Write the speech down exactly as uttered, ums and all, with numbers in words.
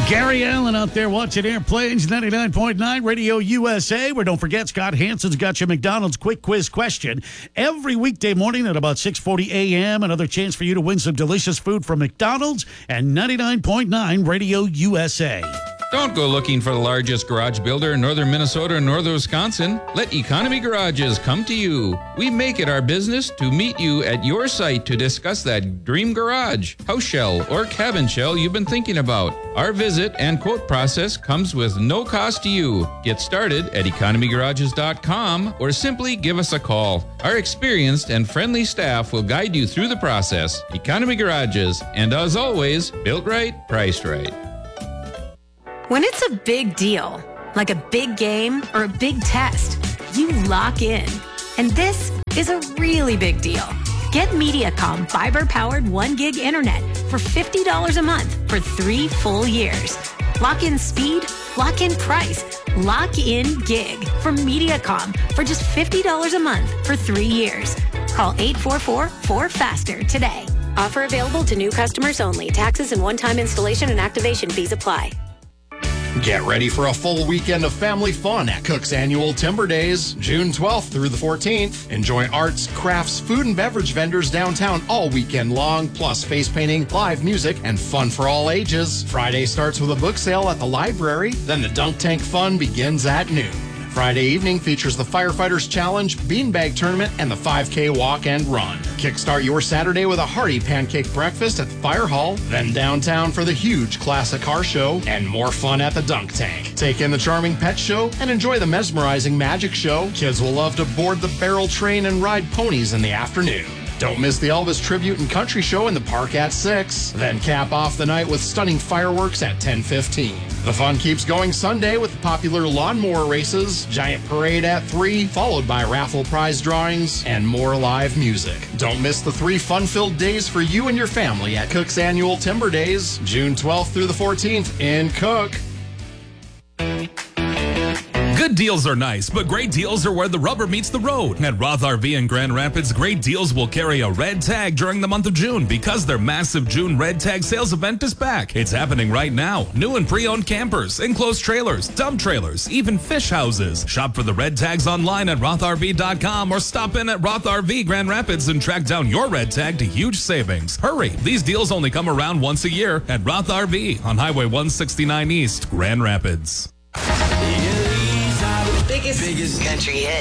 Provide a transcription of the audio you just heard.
Gary Allen out there watching Airplanes, ninety-nine point nine Radio U S A, where don't forget Scott Hansen's got your McDonald's quick quiz question every weekday morning at about six forty a.m. Another chance for you to win some delicious food from McDonald's and ninety-nine point nine Radio U S A. Don't go looking for the largest garage builder in northern Minnesota or northern Wisconsin. Let Economy Garages come to you. We make it our business to meet you at your site to discuss that dream garage, house shell, or cabin shell you've been thinking about. Our visit and quote process comes with no cost to you. Get started at economy garages dot com or simply give us a call. Our experienced and friendly staff will guide you through the process. Economy Garages, and as always, built right, priced right. When it's a big deal, like a big game or a big test, you lock in. And this is a really big deal. Get Mediacom fiber-powered one gig internet for fifty dollars a month for three full years. Lock in speed, lock in price, lock in gig from Mediacom for just fifty dollars a month for three years. Call eight four four, four faster today. Offer available to new customers only. Taxes and one-time installation and activation fees apply. Get ready for a full weekend of family fun at Cook's Annual Timber Days, June twelfth through the fourteenth. Enjoy arts, crafts, food, and beverage vendors downtown all weekend long, plus face painting, live music, and fun for all ages. Friday starts with a book sale at the library, then the Dunk Tank Fun begins at noon. Friday evening features the Firefighters Challenge, Beanbag Tournament, and the five K Walk and Run. Kickstart your Saturday with a hearty pancake breakfast at the Fire Hall, then downtown for the huge classic car show, and more fun at the Dunk Tank. Take in the charming pet show and enjoy the mesmerizing magic show. Kids will love to board the barrel train and ride ponies in the afternoon. Don't miss the Elvis Tribute and Country Show in the park at six. Then cap off the night with stunning fireworks at ten fifteen. The fun keeps going Sunday with the popular lawnmower races, giant parade at three, followed by raffle prize drawings, and more live music. Don't miss the three fun-filled days for you and your family at Cook's Annual Timber Days, June twelfth through the fourteenth in Cook. Good deals are nice, but great deals are where the rubber meets the road. At Roth R V in Grand Rapids, great deals will carry a red tag during the month of June because their massive June red tag sales event is back. It's happening right now. New and pre-owned campers, enclosed trailers, dump trailers, even fish houses. Shop for the red tags online at roth r v dot com or stop in at Roth R V Grand Rapids and track down your red tag to huge savings. Hurry, these deals only come around once a year at Roth R V on Highway one sixty-nine East, Grand Rapids. Biggest, biggest country hit.